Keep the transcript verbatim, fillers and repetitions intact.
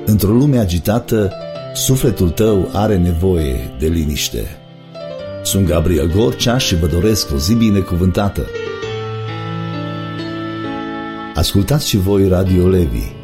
Într-o lume agitată, sufletul tău are nevoie de liniște. Sunt Gabriel Gorcea și vă doresc o zi binecuvântată. Ascultați și voi Radio Levi.